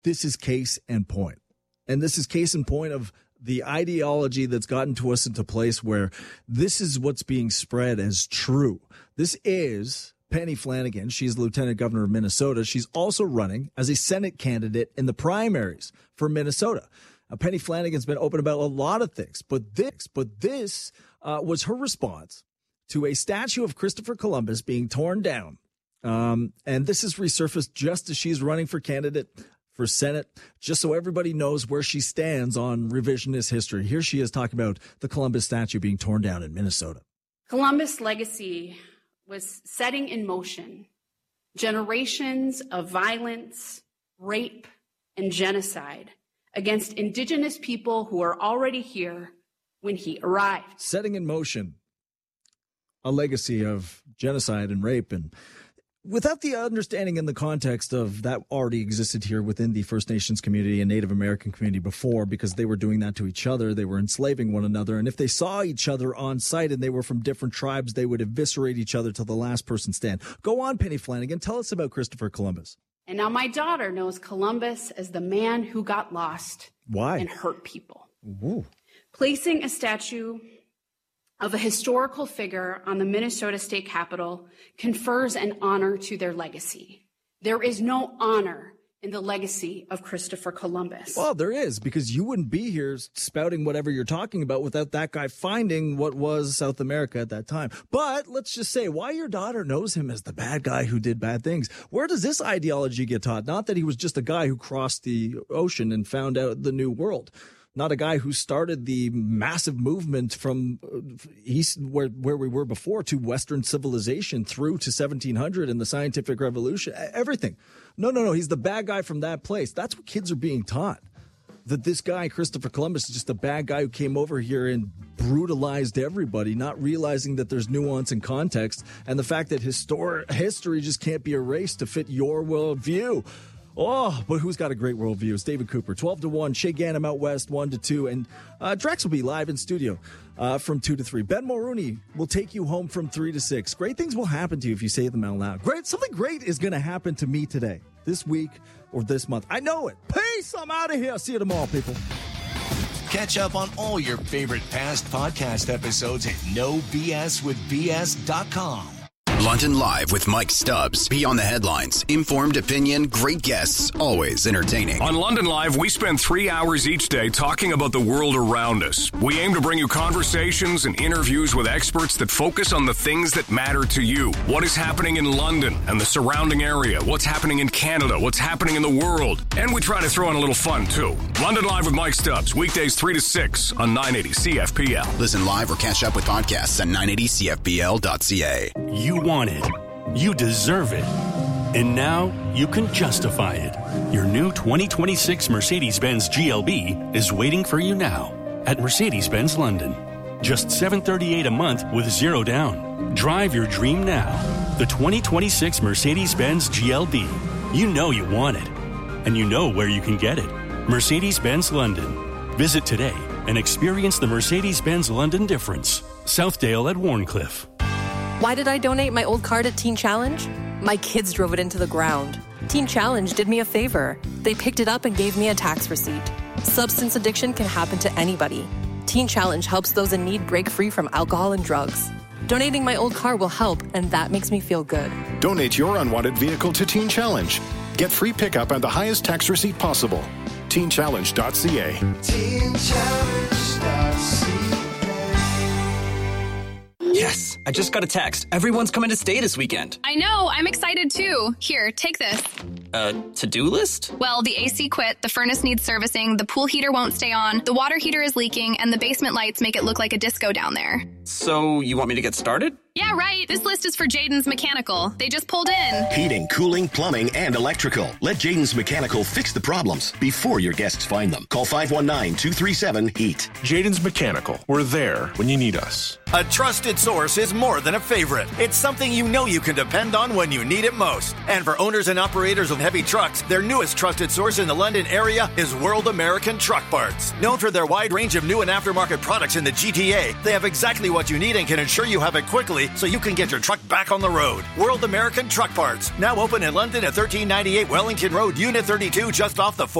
this is case in point. And this is case in point of the ideology that's gotten to us into place where this is what's being spread as true. This is Penny Flanagan. She's Lieutenant Governor of Minnesota. She's also running as a Senate candidate in the primaries for Minnesota. Penny Flanagan's been open about a lot of things, but this was her response to a statue of Christopher Columbus being torn down. And this has resurfaced just as she's running for candidate for Senate, just so everybody knows where she stands on revisionist history. Here she is talking about the Columbus statue being torn down in Minnesota. Columbus' legacy was setting in motion generations of violence, rape, and genocide against Indigenous people who are already here when he arrived. Setting in motion a legacy of genocide and rape, and without the understanding and the context of that already existed here within the First Nations community and Native American community before, because they were doing that to each other. They were enslaving one another. And if they saw each other on site and they were from different tribes, they would eviscerate each other till the last person stand. Go on, Penny Flanagan. Tell us about Christopher Columbus. And now my daughter knows Columbus as the man who got lost. Why? And hurt people. Ooh. Placing a statue of a historical figure on the Minnesota State Capitol confers an honor to their legacy. There is no honor in the legacy of Christopher Columbus. Well, there is, because you wouldn't be here spouting whatever you're talking about without that guy finding what was South America at that time. But let's just say why your daughter knows him as the bad guy who did bad things. Where does this ideology get taught? Not that he was just a guy who crossed the ocean and found out the new world. Not a guy who started the massive movement from east, where we were before, to Western civilization through to 1700 and the scientific revolution, everything. No. He's the bad guy from that place. That's what kids are being taught. That this guy, Christopher Columbus, is just a bad guy who came over here and brutalized everybody, not realizing that there's nuance and context and the fact that history just can't be erased to fit your worldview. Oh, but who's got a great worldview? It's David Cooper, 12-1, Shay Gannam out west, 1-2, and Drex will be live in studio from 2 to 3. Ben Mulrooney will take you home from 3 to 6. Great things will happen to you if you say them out loud. Something great is going to happen to me today, this week, or this month. I know it. Peace. I'm out of here. See you tomorrow, people. Catch up on all your favorite past podcast episodes at NoBSWithBS.com. London Live with Mike Stubbs. Beyond the headlines. Informed opinion, great guests, always entertaining. On London Live, we spend 3 hours each day talking about the world around us. We aim to bring you conversations and interviews with experts that focus on the things that matter to you. What is happening in London and the surrounding area? What's happening in Canada? What's happening in the world? And we try to throw in a little fun, too. London Live with Mike Stubbs. Weekdays 3 to 6 on 980 CFPL. Listen live or catch up with podcasts at 980CFPL.ca. You want it. You deserve it. And now you can justify it. Your new 2026 Mercedes-Benz GLB is waiting for you now at Mercedes-Benz London. Just $738 a month with zero down. Drive your dream now. The 2026 Mercedes-Benz GLB. You know you want it. And you know where you can get it. Mercedes-Benz London. Visit today and experience the Mercedes-Benz London difference. Southdale at Warncliffe. Why did I donate my old car to Teen Challenge? My kids drove it into the ground. Teen Challenge did me a favor. They picked it up and gave me a tax receipt. Substance addiction can happen to anybody. Teen Challenge helps those in need break free from alcohol and drugs. Donating my old car will help, and that makes me feel good. Donate your unwanted vehicle to Teen Challenge. Get free pickup and the highest tax receipt possible. TeenChallenge.ca. TeenChallenge.ca. Yes, I just got a text. Everyone's coming to stay this weekend. I know, I'm excited too. Here, take this. To-do list? Well, the AC quit, the furnace needs servicing, the pool heater won't stay on, the water heater is leaking, and the basement lights make it look like a disco down there. So, you want me to get started? Yeah, right. This list is for Jaden's Mechanical. They just pulled in. Heating, cooling, plumbing, and electrical. Let Jaden's Mechanical fix the problems before your guests find them. Call 519-237-HEAT. Jaden's Mechanical. We're there when you need us. A trusted source is more than a favorite. It's something you know you can depend on when you need it most. And for owners and operators of heavy trucks, their newest trusted source in the London area is World American Truck Parts. Known for their wide range of new and aftermarket products in the GTA, they have exactly what you need and can ensure you have it quickly quickly so you can get your truck back on the road. World American Truck Parts, now open in London at 1398 Wellington Road, Unit 32, just off the